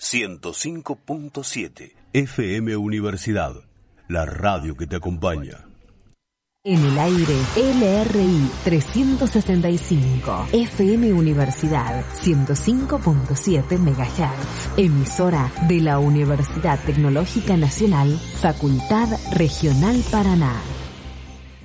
105.7 FM Universidad, la radio que te acompaña. En el aire, LRI 365, FM Universidad 105.7 MHz, emisora de la Universidad Tecnológica Nacional, Facultad Regional Paraná.